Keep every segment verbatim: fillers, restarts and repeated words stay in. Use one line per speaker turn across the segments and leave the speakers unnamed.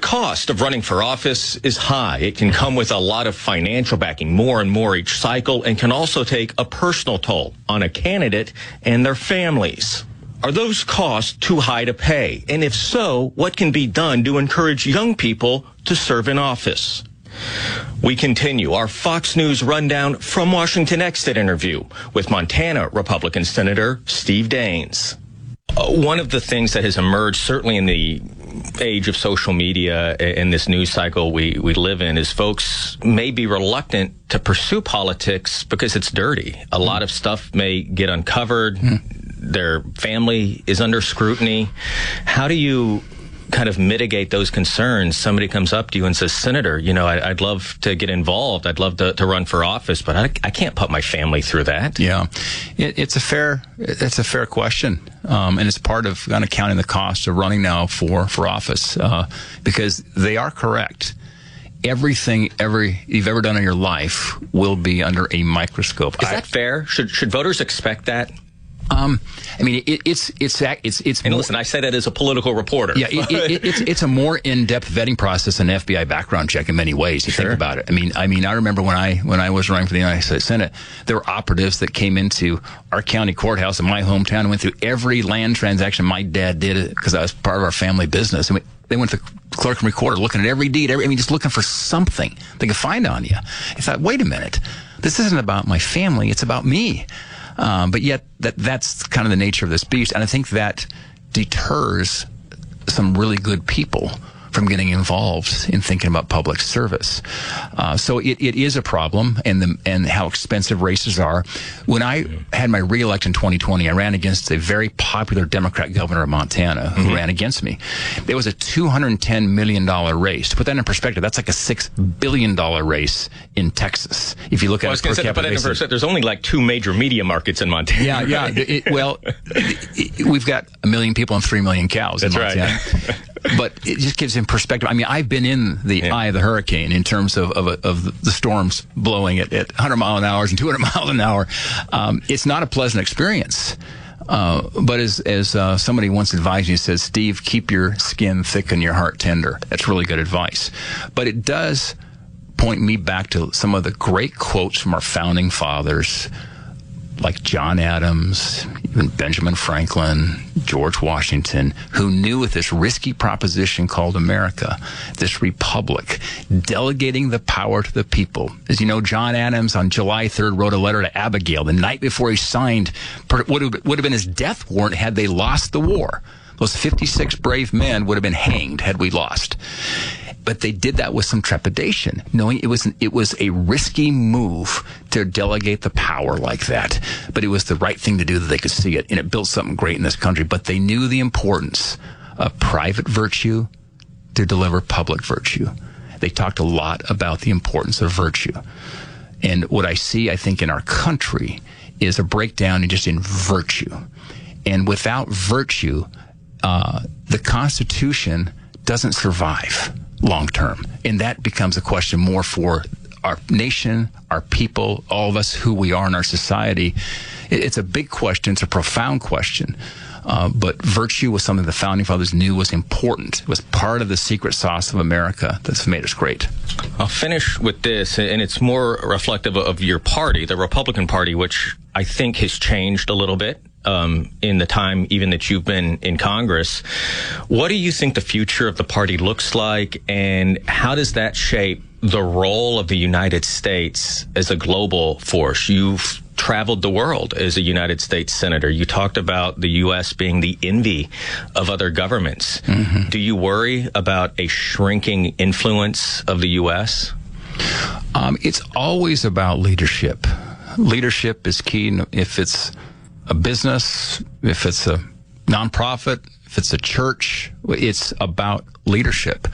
cost of running for office is high. It can come with a lot of financial backing, more and more each cycle, and can also take a personal toll on a candidate and their families. Are those costs too high to pay? And if so, what can be done to encourage young people to serve in office? We continue our Fox News rundown from Washington Exit interview with Montana Republican Senator Steve Daines. Uh, one of the things that has emerged, certainly in the age of social media and this news cycle we, we live in, is folks may be reluctant to pursue politics because it's dirty. A lot of stuff may get uncovered. Mm. Their family is under scrutiny. How do you kind of mitigate those concerns? Somebody comes up to you and says, Senator, you know, I, I'd love to get involved. I'd love to, to run for office, but I, I can't put my family through that.
Yeah, it, it's a fair, it's a fair question. Um, and it's part of kind of counting the cost of running now for, for office, uh, because they are correct. Everything every you've ever done in your life will be under a microscope.
Is
I,
that fair? Should, should voters expect that?
Um, I mean, it, it's it's it's it's.
And
more,
listen, I say that as a political reporter.
Yeah, it, it, it's it's a more in-depth vetting process than an F B I background check in many ways. You sure. think about it. I mean, I mean, I remember when I when I was running for the United States Senate, there were operatives that came into our county courthouse in my hometown and went through every land transaction my dad did because I was part of our family business. And we, they went to the clerk and recorder looking at every deed. Every, I mean, just looking for something they could find on you. I thought, wait a minute, this isn't about my family; it's about me. Um, but yet that that's kind of the nature of this beast. And I think that deters some really good people from getting involved in thinking about public service. Uh, so it, it is a problem, and the, and how expensive races are. When I had my re-election in twenty twenty, I ran against a very popular Democrat governor of Montana who mm-hmm. ran against me. It was a two hundred ten million dollars race. To put that in perspective, that's like a six billion dollars race in Texas. If you look
well,
at
I was going to say, to put it in perspective, there's only like two major media markets in Montana.
Yeah, yeah. It, well, it, it, we've got a million people and three million cows
that's
in Montana.
Right.
But it just gives him perspective. I mean, I've been in the yeah. eye of the hurricane in terms of of, of the storms blowing at, at one hundred mile an hour and two hundred miles an hour. Um, it's not a pleasant experience. Uh, but as as uh, somebody once advised me, he says, Steve, keep your skin thick and your heart tender. That's really good advice. But it does point me back to some of the great quotes from our founding fathers, like John Adams, even Benjamin Franklin, George Washington, who knew with this risky proposition called America, this republic, delegating the power to the people. As you know, John Adams on July third wrote a letter to Abigail the night before he signed what would have been his death warrant had they lost the war. Those fifty-six brave men would have been hanged had we lost. But they did that with some trepidation, knowing it was an, it was a risky move to delegate the power like that. But it was the right thing to do that they could see it, and it built something great in this country. But they knew the importance of private virtue to deliver public virtue. They talked a lot about the importance of virtue. And what I see, I think, in our country is a breakdown in just in virtue. And without virtue, uh, the Constitution doesn't survive long term. And that becomes a question more for our nation, our people, all of us, who we are in our society. It's a big question. It's a profound question. Uh, but virtue was something the Founding Fathers knew was important. It was part of the secret sauce of America that's made us great.
I'll finish with this, and it's more reflective of your party, the Republican Party, which I think has changed a little bit um, in the time even that you've been in Congress. What do you think the future of the party looks like, and how does that shape the role of the United States as a global force? You've traveled the world as a United States senator. You talked about the U S being the envy of other governments. Mm-hmm. Do you worry about a shrinking influence of the U S?
Um, it's always about leadership. Leadership is key. If it's a business, if it's a nonprofit, if it's a church, it's about leadership.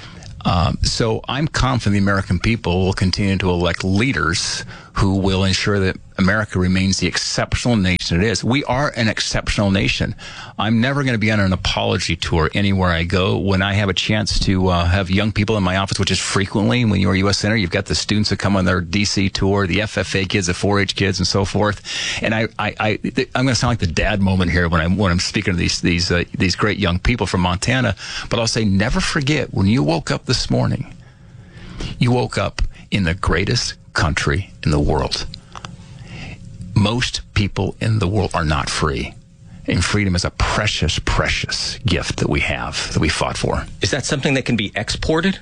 Um, so I'm confident the American people will continue to elect leaders who will ensure that America remains the exceptional nation it is. We are an exceptional nation. I'm never going to be on an apology tour anywhere I go. When I have a chance to uh, have young people in my office, which is frequently when you're a U S Senator, you've got the students that come on their D C tour, the F F A kids, the four H kids, and so forth. And I, I, I I'm going to sound like the dad moment here when I'm when I'm speaking to these these uh, these great young people from Montana. But I'll say, never forget when you woke up this morning. You woke up in the greatest country in the world. Most people in the world are not free. And freedom is a precious, precious gift that we have, that we fought for.
Is that something that can be exported?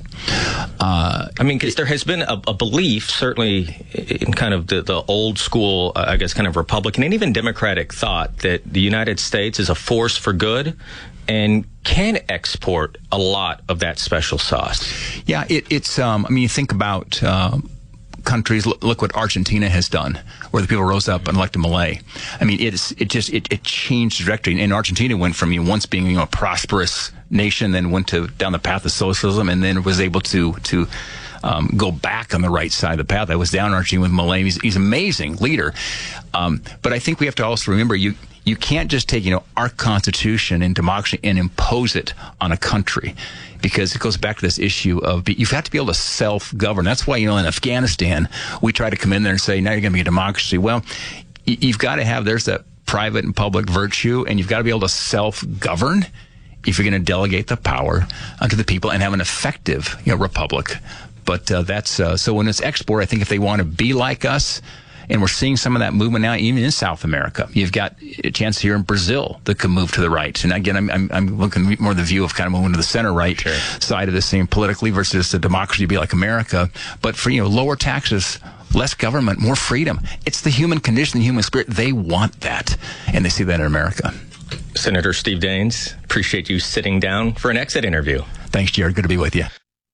Uh, I mean, because there has been a, a belief, certainly in kind of the, the old school, uh, I guess, kind of Republican and even Democratic thought that the United States is a force for good and can export a lot of that special sauce.
Yeah, it, it's, um, I mean, you think about um, countries, look, look what Argentina has done, where the people rose up and elected Milei. I mean, it's, it just, it, it changed the trajectory. And Argentina went from, you know, once being, you know, a prosperous nation, then went to down the path of socialism, and then was able to, to, Um, go back on the right side of the path. I was down in Argentina with Milei. He's, he's an amazing leader. Um, but I think we have to also remember, you you can't just take, you know, our Constitution and democracy and impose it on a country, because it goes back to this issue of be, you've got to be able to self-govern. That's why, you know, in Afghanistan, we try to come in there and say, now you're going to be a democracy. Well, y- you've got to have, there's that private and public virtue, and you've got to be able to self-govern if you're going to delegate the power unto the people and have an effective, you know, republic. But uh, that's uh, so when it's export, I think if they want to be like us, and we're seeing some of that movement now, even in South America. You've got a chance here in Brazil that can move to the right. And again, I'm, I'm, I'm looking more the view of kind of moving to the center right sure. side of the same politically versus the democracy to be like America. But for, you know, lower taxes, less government, more freedom. It's the human condition, the human spirit. They want that, and they see that in America.
Senator Steve Daines, appreciate you sitting down for an exit interview.
Thanks, Jared. Good to be with you.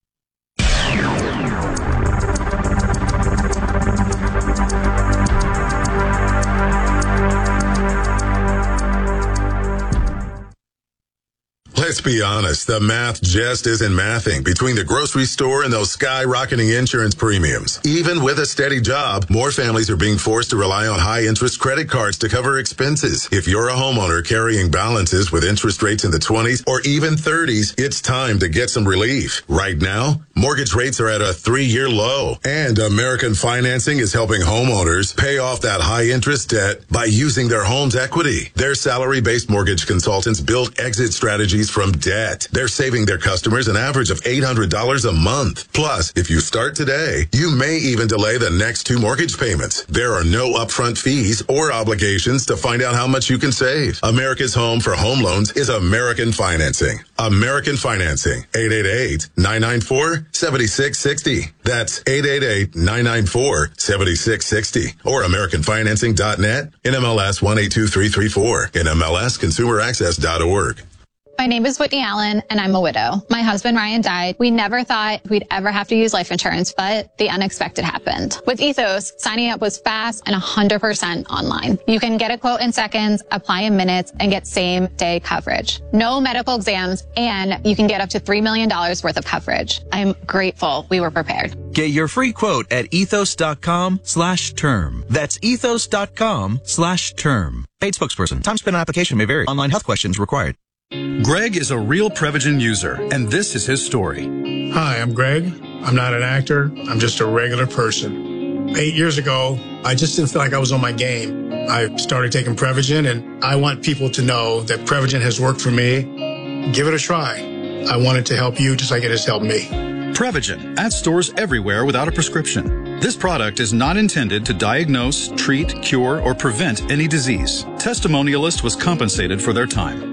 Let's be honest, the math just isn't mathing between the grocery store and those skyrocketing insurance premiums. Even with a steady job, more families are being forced to rely on high-interest credit cards to cover expenses. If you're a homeowner carrying balances with interest rates in the twenties or even thirties, it's time to get some relief. Right now, mortgage rates are at a three-year low, and American Financing is helping homeowners pay off that high-interest debt by using their home's equity. Their salary-based mortgage consultants build exit strategies from debt. They're saving their customers an average of eight hundred dollars a month. Plus, if you start today, you may even delay the next two mortgage payments. There are no upfront fees or obligations to find out how much you can save. America's home for home loans is American Financing. American Financing. eight eight eight, nine nine four, seven six six zero. That's eight eight eight, nine nine four, seven six six zero. Or American Financing dot net. N M L S one eight two three three four. N M L S consumer access dot org.
My name is Whitney Allen, and I'm a widow. My husband, Ryan, died. We never thought we'd ever have to use life insurance, but the unexpected happened. With Ethos, signing up was fast and one hundred percent online. You can get a quote in seconds, apply in minutes, and get same-day coverage. No medical exams, and you can get up to three million dollars worth of coverage. I'm grateful we were prepared.
Get your free quote at ethos.com slash term. That's ethos.com slash term. Paid spokesperson. Time spent on application may vary. Online health questions required.
Greg is a real Prevagen user, and this is his story.
Hi, I'm Greg. I'm not an actor. I'm just a regular person. Eight years ago, I just didn't feel like I was on my game. I started taking Prevagen, and I want people to know that Prevagen has worked for me. Give it a try. I want it to help you just like it has helped me.
Prevagen, at stores everywhere without a prescription. This product is not intended to diagnose, treat, cure, or prevent any disease. Testimonialist was compensated for their time.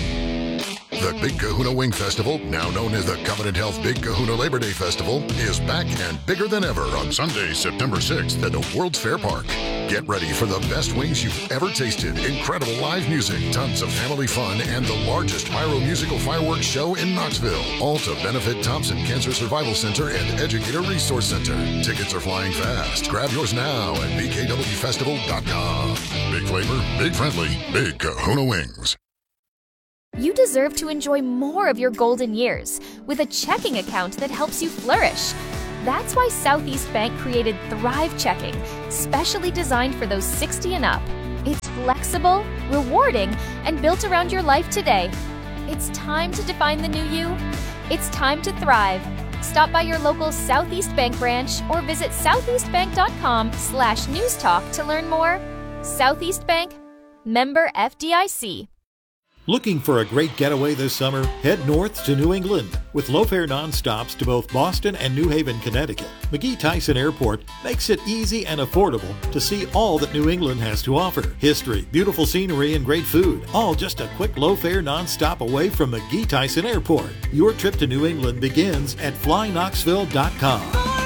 The Big Kahuna Wing Festival, now known as the Covenant Health Big Kahuna Labor Day Festival, is back and bigger than ever on Sunday, September sixth at the World's Fair Park. Get ready for the best wings you've ever tasted, incredible live music, tons of family fun, and the largest pyro-musical fireworks show in Knoxville, all to benefit Thompson Cancer Survival Center and Educator Resource Center. Tickets are flying fast. Grab yours now at b k w festival dot com. Big flavor, big friendly, Big Kahuna Wings.
You deserve to enjoy more of your golden years with a checking account that helps you flourish. That's why Southeast Bank created Thrive Checking, specially designed for those sixty and up. It's flexible, rewarding, and built around your life today. It's time to define the new you. It's time to thrive. Stop by your local Southeast Bank branch or visit southeastbank.com slash news talk to learn more. Southeast Bank, member F D I C.
Looking for a great getaway this summer? Head north to New England. With low-fare nonstops to both Boston and New Haven, Connecticut, McGee Tyson Airport makes it easy and affordable to see all that New England has to offer. History, beautiful scenery, and great food, all just a quick low-fare nonstop away from McGee Tyson Airport. Your trip to New England begins at fly knoxville dot com.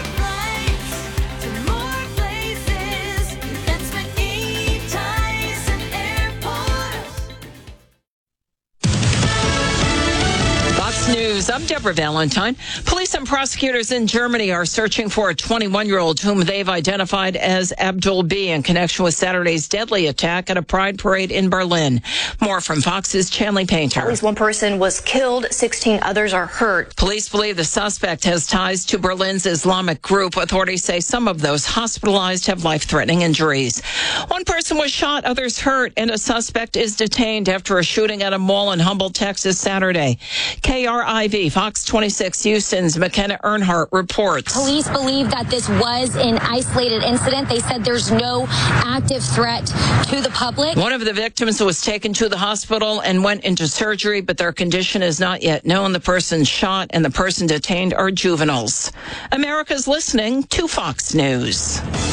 News. I'm Deborah Valentine. Police and prosecutors in Germany are searching for a twenty-one-year-old whom they've identified as Abdul B in connection with Saturday's deadly attack at a pride parade in Berlin. More from Fox's Chanley Painter.
At least one person was killed, sixteen others are hurt.
Police believe the suspect has ties to Berlin's Islamic group. Authorities say some of those hospitalized have life-threatening injuries. One person was shot, others hurt, and a suspect is detained after a shooting at a mall in Humboldt, Texas, Saturday. K R I V, Fox twenty-six Houston's McKenna Earnhardt reports.
Police believe that this was an isolated incident. They said there's no active threat to the public.
One of the victims was taken to the hospital and went into surgery, but their condition is not yet known. The person shot and the person detained are juveniles. America's listening to Fox News.